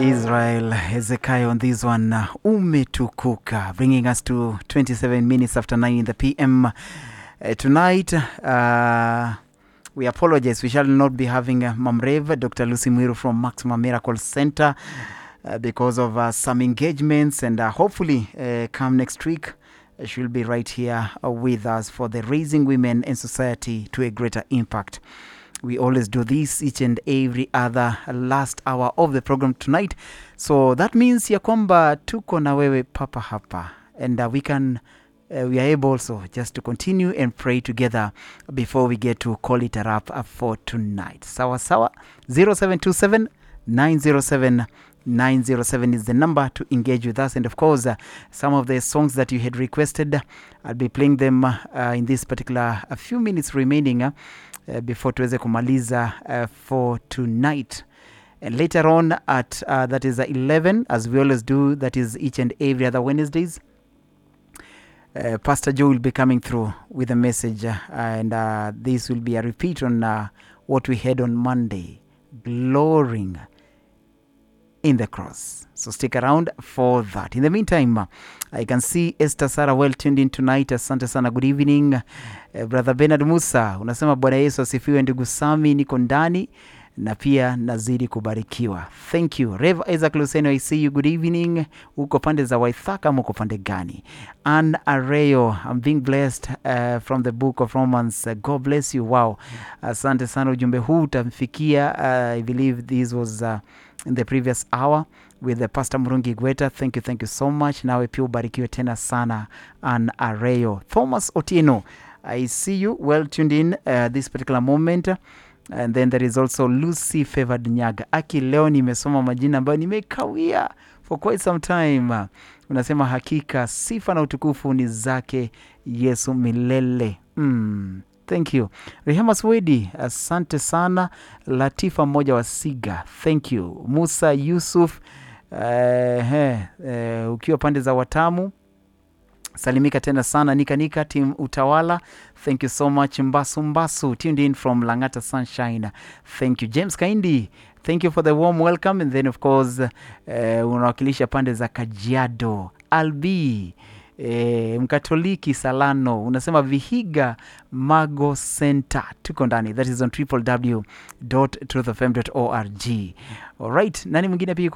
Israel Hezekiah on this one, umetukuka, bringing us to 27 minutes after 9 in the PM. Tonight, we apologize. We shall not be having Mamrev, Dr. Lucy Mwiru from Maximum Miracle Center because of some engagements, and hopefully come next week, she'll be right here with us for the Raising Women in Society to a Greater Impact. We always do this each and every other last hour of the program tonight. So that means ya kwamba tuko na wewe papa hapa. And we are able also just to continue and pray together before we get to call it a wrap for tonight. Sawa sawa. 0727 907 907 is the number to engage with us. And of course, some of the songs that you had requested, I'll be playing them in this particular a few minutes remaining before tuweze kumaliza for tonight. And later on at that is 11, as we always do, that is each and every other Wednesdays, Pastor Joe will be coming through with a message, and this will be a repeat on what we had on Monday, glorying in the cross. So stick around for that. In the meantime, I can see Esther Sarah well tuned in tonight. Asante sana, good evening. Brother Bernard Musa, unasema Bwana Yesu asifiwe. Ndugu Sami, niko ndani na pia nazidi kubarikiwa. Thank you. Rev Isaac Luseno, I see you, good evening. Uko pande za Waithaka, muko pande gani? Ann Areo, I'm being blessed from the book of Romans. God bless you. Wow. Asante sana, ujumbe huu utamfikia. I believe this was in the previous hour with the Pastor Murungi Gweta. Thank you so much. Nawe pia ubarikiwe tena sana, Ann Areo. Thomas Otieno, I see you well tuned in this particular moment. And then there is also Lucy Favored Nyaga. Aki, leo nimesoma majina ambayo nimekawia for quite some time. Unasema hakika sifa na utukufu ni zake Yesu milele. Thank you. Rehema Swedi, asante sana. Latifa mmoja wa Siga, thank you. Musa Yusuf, ukiwa pande za Watamu, salimika tena sana. Nika team Utawala, thank you so much. Mbasu tuned in from Langata Sunshine, thank you. James Kaindi, thank you for the warm welcome. And then of course unawakilisha pande za Kajiado. Albi Mkatoliki Salano, unasema Vihiga Mago Center, tuko ndani. That is on www.truthfm.org. Alright, nani mwingine pia